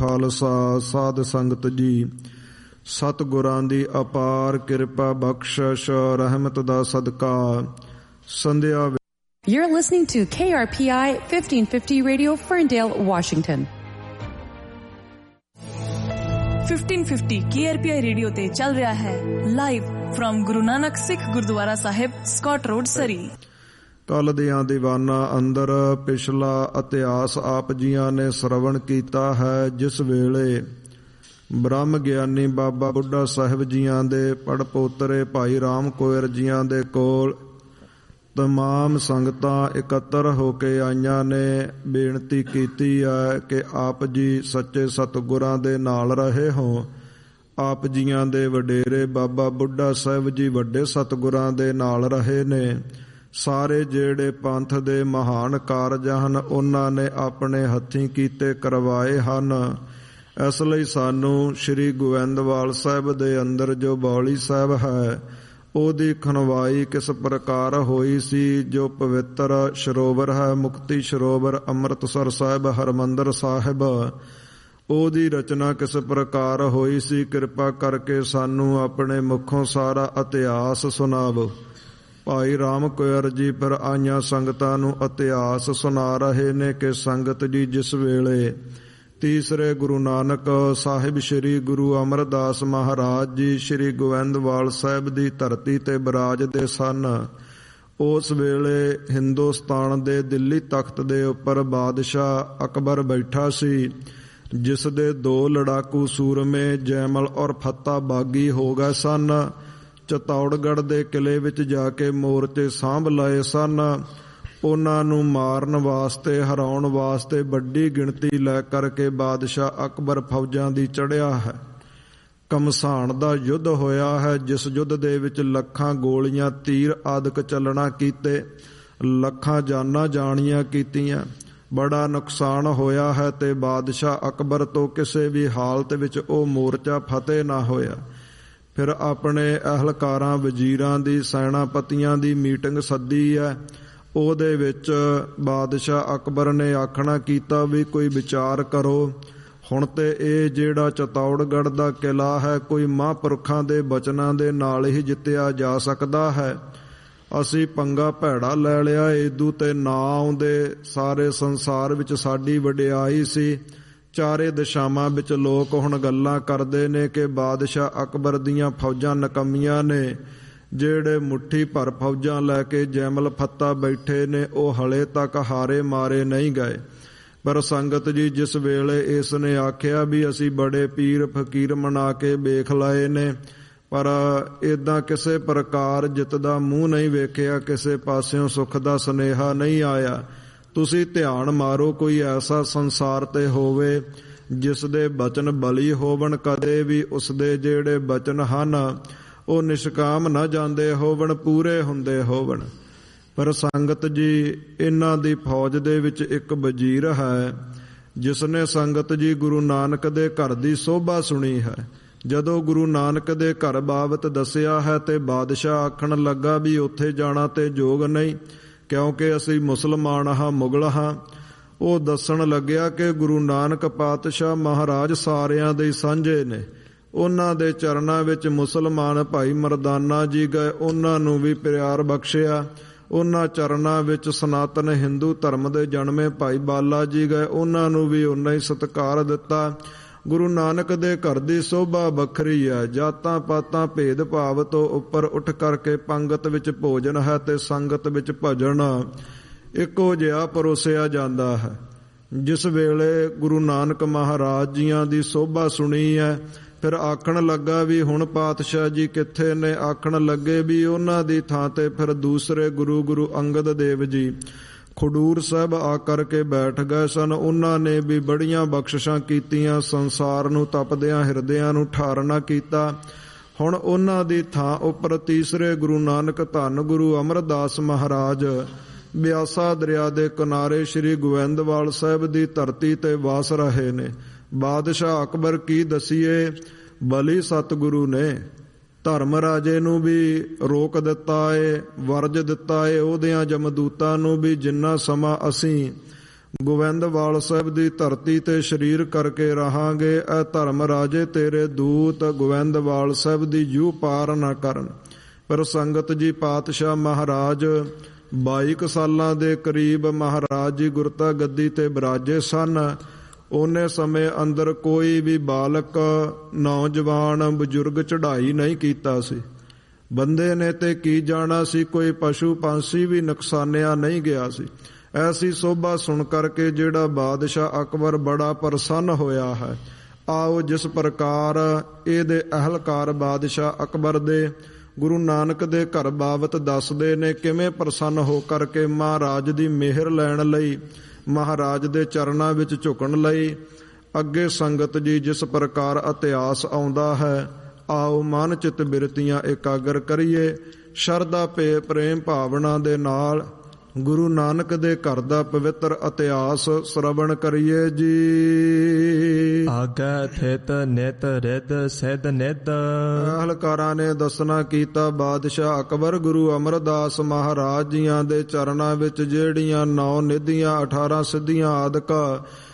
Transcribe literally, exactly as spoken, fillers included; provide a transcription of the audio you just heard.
ਖਾਲਸਾ। ਸਾਧ ਸੰਗਤ ਜੀ, ਸਤਿਗੁਰਾਂ ਦੀ ਅਪਾਰ ਕਿਰਪਾ ਬਖਸ਼ਿਸ਼ ਰਹਿਮਤ ਦਾ ਸਦਕਾ ਸੰਧਿਆ। You're listening to K R P I fifteen fifty Radio, Ferndale, Washington. fifteen fifty K R P I radio ਤੇ ਚੱਲ ਰਿਹਾ ਹੈ ਲਾਈਵ ਫਰਮ ਗੁਰੂ ਨਾਨਕ ਸਿੱਖ ਗੁਰਦੁਆਰਾ ਸਾਹਿਬ, ਸਕਾਟ ਰੋਡ, ਸਰੀ। ਕੱਲ ਦੀਆਂ ਦੀਵਾਨਾਂ ਅੰਦਰ ਪਿਛਲਾ ਇਤਿਹਾਸ ਆਪ ਜੀਆਂ ਨੇ ਸਰਵਣ ਕੀਤਾ ਹੈ, ਜਿਸ ਵੇਲੇ ਬ੍ਰਹਮ ਗਿਆਨੀ ਬਾਬਾ ਬੁੱਢਾ ਸਾਹਿਬ ਜੀਆਂ ਦੇ ਪੜਪੋਤਰੇ ਭਾਈ ਰਾਮ ਕੋਇਰ ਜੀਆਂ ਦੇ ਕੋਲ ਤਮਾਮ ਸੰਗਤਾਂ ਇਕੱਤਰ ਹੋ ਕੇ ਆਈਆਂ ਨੇ। ਬੇਨਤੀ ਕੀਤੀ ਹੈ ਕਿ ਆਪ ਜੀ ਸੱਚੇ ਸਤਿਗੁਰਾਂ ਦੇ ਨਾਲ ਰਹੇ ਹੋ। ਆਪ ਜੀਆਂ ਦੇ ਵਡੇਰੇ ਬਾਬਾ ਬੁੱਢਾ ਸਾਹਿਬ ਜੀ ਵੱਡੇ ਸਤਿਗੁਰਾਂ ਦੇ ਨਾਲ ਰਹੇ ਨੇ। ਸਾਰੇ ਜਿਹੜੇ ਪੰਥ ਦੇ ਮਹਾਨ ਕਾਰਜ ਹਨ, ਉਹਨਾਂ ਨੇ ਆਪਣੇ ਹੱਥੀਂ ਕੀਤੇ ਕਰਵਾਏ ਹਨ। ਇਸ ਲਈ ਸਾਨੂੰ ਸ਼੍ਰੀ ਗੋਬਿੰਦਵਾਲ ਸਾਹਿਬ ਦੇ ਅੰਦਰ ਜੋ ਬੌਲੀ ਸਾਹਿਬ ਹੈ, ਉਹਦੀ ਖਣਵਾਈ ਕਿਸ ਪ੍ਰਕਾਰ ਹੋਈ ਸੀ। ਜੋ ਪਵਿੱਤਰ ਸਰੋਵਰ ਹੈ, ਮੁਕਤੀ ਸਰੋਵਰ ਅੰਮ੍ਰਿਤਸਰ ਸਾਹਿਬ, ਹਰਿਮੰਦਰ ਸਾਹਿਬ, ਉਹਦੀ ਰਚਨਾ ਕਿਸ ਪ੍ਰਕਾਰ ਹੋਈ ਸੀ, ਕਿਰਪਾ ਕਰਕੇ ਸਾਨੂੰ ਆਪਣੇ ਮੁਖੋਂ ਸਾਰਾ ਇਤਿਹਾਸ ਸੁਣਾਵੋ। ਭਾਈ ਰਾਮ ਕੋਇਰ ਜੀ ਫਿਰ ਆਈਆਂ ਸੰਗਤਾਂ ਨੂੰ ਇਤਿਹਾਸ ਸੁਣਾ ਰਹੇ ਨੇ ਕਿ ਸੰਗਤ ਜੀ, ਜਿਸ ਵੇਲੇ ਤੀਸਰੇ ਗੁਰੂ ਨਾਨਕ ਸਾਹਿਬ ਸ਼੍ਰੀ ਗੁਰੂ ਅਮਰਦਾਸ ਮਹਾਰਾਜ ਜੀ ਸ਼੍ਰੀ ਗੋਬਿੰਦਵਾਲ ਸਾਹਿਬ ਦੀ ਧਰਤੀ ਤੇ ਬਿਰਾਜਦੇ ਸਨ, ਉਸ ਵੇਲੇ ਹਿੰਦੁਸਤਾਨ ਦੇ ਦਿੱਲੀ ਤਖਤ ਦੇ ਉੱਪਰ ਬਾਦਸ਼ਾਹ ਅਕਬਰ ਬੈਠਾ ਸੀ, ਜਿਸ ਦੇ ਦੋ ਲੜਾਕੂ ਸੂਰਮੇ ਜੈਮਲ ਔਰ ਫੱਤਾ ਬਾਗੀ ਹੋ ਗਏ ਸਨ। ਚਤੌੜਗੜ੍ਹ ਦੇ ਕਿਲੇ ਵਿੱਚ ਜਾ ਕੇ ਮੋਰਚੇ ਸਾਂਭ ਲਏ ਸਨ। ਉਹਨਾਂ ਨੂੰ ਮਾਰਨ ਵਾਸਤੇ, ਹਰਾਉਣ ਵਾਸਤੇ ਵੱਡੀ ਗਿਣਤੀ ਲੈ ਕਰਕੇ ਬਾਦਸ਼ਾਹ ਅਕਬਰ ਫੌਜਾਂ ਦੀ ਚੜ੍ਹਿਆ ਹੈ। ਘਮਸਾਣ ਦਾ ਯੁੱਧ ਹੋਇਆ ਹੈ, ਜਿਸ ਯੁੱਧ ਦੇ ਵਿੱਚ ਲੱਖਾਂ ਗੋਲੀਆਂ, ਤੀਰ ਆਦਿਕ ਚੱਲਣਾ ਕੀਤੇ, ਲੱਖਾਂ ਜਾਨਾਂ ਜਾਣੀਆਂ ਕੀਤੀਆਂ, ਬੜਾ ਨੁਕਸਾਨ ਹੋਇਆ ਹੈ ਤੇ ਬਾਦਸ਼ਾਹ ਅਕਬਰ ਤੋਂ ਕਿਸੇ ਵੀ ਹਾਲਤ ਵਿੱਚ ਉਹ ਮੋਰਚਾ ਫਤਿਹ ਨਾ ਹੋਇਆ। ਫਿਰ ਆਪਣੇ ਅਹਿਲਕਾਰਾਂ, ਵਜ਼ੀਰਾਂ ਦੀ, ਸੈਨਾਪਤੀਆਂ ਦੀ ਮੀਟਿੰਗ ਸੱਦੀ ਹੈ। ਉਹਦੇ ਵਿੱਚ ਬਾਦਸ਼ਾਹ ਅਕਬਰ ਨੇ ਆਖਣਾ ਕੀਤਾ ਵੀ ਕੋਈ ਵਿਚਾਰ ਕਰੋ। ਹੁਣ ਤੇ ਇਹ ਜਿਹੜਾ ਚਤੌੜਗੜ੍ਹ ਦਾ ਕਿਲਾ ਹੈ, ਕੋਈ ਮਹਾਂਪੁਰਖਾਂ ਦੇ ਬਚਨਾਂ ਦੇ ਨਾਲ ਹੀ ਜਿੱਤਿਆ ਜਾ ਸਕਦਾ ਹੈ। ਅਸੀਂ ਪੰਗਾ ਭੈੜਾ ਲੈ ਲਿਆ, ਏਦੂ ਤੇ ਨਾ ਆਉਂਦੇ। ਸਾਰੇ ਸੰਸਾਰ ਵਿੱਚ ਸਾਡੀ ਵਡਿਆਈ ਸੀ। ਚਾਰੇ ਦਿਸ਼ਾਵਾਂ ਵਿੱਚ ਲੋਕ ਹੁਣ ਗੱਲਾਂ ਕਰਦੇ ਨੇ ਕਿ ਬਾਦਸ਼ਾਹ ਅਕਬਰ ਦੀਆਂ ਫੌਜਾਂ ਨਕੰਮੀਆਂ ਨੇ। ਜਿਹੜੇ ਮੁੱਠੀ ਭਰ ਫੌਜਾਂ ਲੈ ਕੇ ਜੈਮਲ ਫੱਤਾ ਬੈਠੇ ਨੇ, ਉਹ ਹਲੇ ਤੱਕ ਹਾਰੇ ਮਾਰੇ ਨਹੀਂ ਗਏ। ਪਰ ਸੰਗਤ ਜੀ, ਜਿਸ ਵੇਲੇ ਇਸ ਨੇ ਆਖਿਆ ਵੀ ਅਸੀਂ ਬੜੇ ਪੀਰ ਫਕੀਰ ਮਨਾ ਕੇ ਵੇਖ ਲਏ ਨੇ, ਪਰ ਏਦਾਂ ਕਿਸੇ ਪ੍ਰਕਾਰ ਜਿੱਤ ਦਾ ਮੂੰਹ ਨਹੀਂ ਵੇਖਿਆ, ਕਿਸੇ ਪਾਸਿਓਂ ਸੁੱਖ ਦਾ ਸੁਨੇਹਾ ਨਹੀਂ ਆਇਆ। ਤੁਸੀਂ ਧਿਆਨ ਮਾਰੋ, ਕੋਈ ਐਸਾ ਸੰਸਾਰ ਤੇ ਹੋਵੇ ਜਿਸ ਦੇ ਬਚਨ ਬਲੀ ਹੋਵਣ, ਕਦੇ ਵੀ ਉਸਦੇ ਜਿਹੜੇ ਬਚਨ ਹਨ ਉਹ ਨਿਸ਼ਕਾਮ ਨਾ ਜਾਂਦੇ ਹੋਵਣ, ਪੂਰੇ ਹੁੰਦੇ ਹੋਵਣ। ਪਰ ਸੰਗਤ ਜੀ, ਇਹਨਾਂ ਦੀ ਫੌਜ ਦੇ ਵਿੱਚ ਇੱਕ ਵਜ਼ੀਰ ਹੈ, ਜਿਸ ਨੇ ਸੰਗਤ ਜੀ ਗੁਰੂ ਨਾਨਕ ਦੇ ਘਰ ਦੀ ਸੋਭਾ ਸੁਣੀ ਹੈ। ਜਦੋਂ ਗੁਰੂ ਨਾਨਕ ਦੇ ਘਰ ਬਾਬਤ ਦੱਸਿਆ ਹੈ ਤੇ ਬਾਦਸ਼ਾਹ ਆਖਣ ਲੱਗਾ ਵੀ ਉੱਥੇ ਜਾਣਾ ਤੇ ਯੋਗ ਨਹੀਂ, ਕਿਉਂਕਿ ਅਸੀਂ ਮੁਸਲਮਾਨ ਹਾਂ, ਮੁਗਲ ਹਾਂ। ਉਹ ਦੱਸਣ ਲੱਗਿਆ ਕਿ ਗੁਰੂ ਨਾਨਕ ਪਾਤਸ਼ਾਹ ਮਹਾਰਾਜ ਸਾਰਿਆਂ ਦੇ ਸਾਂਝੇ ਨੇ। ਉਹਨਾਂ ਦੇ ਚਰਨਾਂ ਵਿੱਚ ਮੁਸਲਮਾਨ ਭਾਈ ਮਰਦਾਨਾ ਜੀ ਗਏ, ਉਹਨਾਂ ਨੂੰ ਵੀ ਪਿਆਰ ਬਖਸ਼ਿਆ। ਉਹਨਾਂ ਚਰਨਾਂ ਵਿੱਚ ਸਨਾਤਨ ਹਿੰਦੂ ਧਰਮ ਦੇ ਜਨਮੇ ਭਾਈ ਬਾਲਾ ਜੀ ਗਏ, ਉਹਨਾਂ ਨੂੰ ਵੀ ਉਨਾ ਹੀ ਸਤਿਕਾਰ ਦਿੱਤਾ। ਗੁਰੂ ਨਾਨਕ ਦੇ ਘਰ ਦੀ ਸੋਭਾ ਵੱਖਰੀ ਹੈ। ਜਾਤਾਂ ਪਾਤਾਂ ਭੇਦ ਭਾਵ ਤੋਂ ਉੱਪਰ ਉੱਠ ਕਰਕੇ ਪੰਗਤ ਵਿੱਚ ਭੋਜਨ ਹੈ ਤੇ ਸੰਗਤ ਵਿੱਚ ਭਜਨ ਇੱਕੋ ਜਿਹਾ ਪਰੋਸਿਆ ਜਾਂਦਾ ਹੈ। ਜਿਸ ਵੇਲੇ ਗੁਰੂ ਨਾਨਕ ਮਹਾਰਾਜ ਜੀਆਂ ਦੀ ਸੋਭਾ ਸੁਣੀ ਹੈ, ਫਿਰ ਆਖਣ ਲੱਗਾ ਵੀ ਹੁਣ ਪਾਤਸ਼ਾਹ ਜੀ ਕਿੱਥੇ ਨੇ। ਆਖਣ ਲੱਗੇ ਵੀ ਉਹਨਾਂ ਦੀ ਥਾਂ ਤੇ ਫਿਰ ਦੂਸਰੇ ਗੁਰੂ ਗੁਰੂ ਅੰਗਦ ਦੇਵ ਜੀ ਖਡੂਰ ਸਾਹਿਬ ਆ ਕਰਕੇ ਬੈਠ ਗਏ ਸਨ। ਉਹਨਾਂ ਨੇ ਵੀ ਬੜੀਆਂ ਬਖਸ਼ਿਸ਼ਾਂ ਕੀਤੀਆਂ, ਸੰਸਾਰ ਨੂੰ ਤਪਦਿਆਂ ਹਿਰਦਿਆਂ ਨੂੰ ਠਾਰਨਾ ਕੀਤਾ। ਹੁਣ ਉਹਨਾਂ ਦੀ ਥਾਂ ਉੱਪਰ ਤੀਸਰੇ ਗੁਰੂ ਨਾਨਕ ਧੰਨ ਗੁਰੂ ਅਮਰਦਾਸ ਮਹਾਰਾਜ ਬਿਆਸਾ ਦਰਿਆ ਦੇ ਕਿਨਾਰੇ ਸ਼੍ਰੀ ਗੋਬਿੰਦਵਾਲ ਸਾਹਿਬ ਦੀ ਧਰਤੀ ਤੇ ਵਾਸ ਰਹੇ ਨੇ। ਬਾਦਸ਼ਾਹ ਅਕਬਰ ਕੀ ਦਸੀਏ, ਬਲੀ ਸਤਿਗੁਰੂ ਨੇ ਧਰਮ ਰਾਜੇ ਨੂੰ ਵੀ ਰੋਕ ਦਿੱਤਾ ਏ, ਵਰਜ ਦਿੱਤਾ ਏ ਉਹਦਿਆਂ ਜਮਦੂਤਾਂ ਨੂੰ ਵੀ, ਜਿੰਨਾ ਸਮਾਂ ਅਸੀਂ ਗੋਬਿੰਦਵਾਲ ਸਾਹਿਬ ਦੀ ਧਰਤੀ ਤੇ ਸ਼ਰੀਰ ਕਰਕੇ ਰਹਾਂਗੇ। ਐ ਧਰਮ ਰਾਜੇ ਤੇਰੇ ਦੂਤ ਗੋਬਿੰਦਵਾਲ ਸਾਹਿਬ ਦੀ ਜੂ ਪਾਰ ਨਾ ਕਰਨ। ਪਰ ਸੰਗਤ ਜੀ ਪਾਤਸ਼ਾਹ ਮਹਾਰਾਜ ਬਾਈ ਕੁ ਸਾਲਾਂ ਦੇ ਕਰੀਬ ਮਹਾਰਾਜ ਜੀ ਗੁਰਤਾ ਗੱਦੀ ਤੇ ਬਿਰਾਜੇ ਸਨ। ਉਹਨੇ ਸਮੇਂ ਅੰਦਰ ਕੋਈ ਵੀ ਬਾਲਕ, ਨੌਜਵਾਨ, ਬਜ਼ੁਰਗ ਚੜ੍ਹਾਈ ਨਹੀਂ ਕੀਤਾ ਸੀ। ਬੰਦੇ ਨੇ ਤੇ ਕੀ ਜਾਣਾ ਸੀ, ਕੋਈ ਪਸ਼ੂ ਪੰਛੀ ਵੀ ਨੁਕਸਾਨਿਆ ਨਹੀਂ ਗਿਆ ਸੀ। ਐਸੀ ਸੋਭਾ ਸੁਣ ਕਰਕੇ ਜਿਹੜਾ ਬਾਦਸ਼ਾਹ ਅਕਬਰ ਬੜਾ ਪ੍ਰਸੰਨ ਹੋਇਆ ਹੈ। ਆਓ ਜਿਸ ਪ੍ਰਕਾਰ ਇਹਦੇ ਅਹਲਕਾਰ ਬਾਦਸ਼ਾਹ ਅਕਬਰ ਦੇ ਗੁਰੂ ਨਾਨਕ ਦੇ ਘਰ ਬਾਬਤ ਦੱਸਦੇ ਨੇ, ਕਿਵੇਂ ਪ੍ਰਸੰਨ ਹੋ ਕਰਕੇ ਮਹਾਰਾਜ ਦੀ ਮਿਹਰ ਲੈਣ ਲਈ, ਮਹਾਰਾਜ ਦੇ ਚਰਨਾਂ ਵਿੱਚ ਝੁਕਣ ਲਈ ਅੱਗੇ ਸੰਗਤ ਜੀ ਜਿਸ ਪ੍ਰਕਾਰ ਇਤਿਹਾਸ ਆਉਂਦਾ ਹੈ। ਆਓ ਮਨ ਚਿੱਤ ਬਿਰਤੀਆਂ ਇਕਾਗਰ ਕਰੀਏ, ਸ਼ਰਧਾ ਭੇ ਪ੍ਰੇਮ ਭਾਵਨਾ ਦੇ ਨਾਲ ਗੁਰੂ ਨਾਨਕ ਦੇ ਘਰ ਦਾ ਪਵਿੱਤਰ ਇਤਿਹਾਸ ਸ਼ਰਵਣ ਕਰੀਏ ਜੀ। ਆਗੈ ਥਿਤ ਨਿਤ ਰਿਦ ਸਿਧ ਨਿਧ। ਅਹਲਕਾਰਾਂ ਨੇ ਦੱਸਣਾ ਕੀਤਾ, ਬਾਦਸ਼ਾਹ ਅਕਬਰ ਗੁਰੂ ਅਮਰਦਾਸ ਮਹਾਰਾਜ ਜੀਆਂ ਦੇ ਚਰਨਾਂ ਵਿੱਚ ਜਿਹੜੀਆਂ ਨੌ ਨਿਧੀਆਂ, ਅਠਾਰਾਂ ਸਿੱਧੀਆਂ ਆਦਿਕ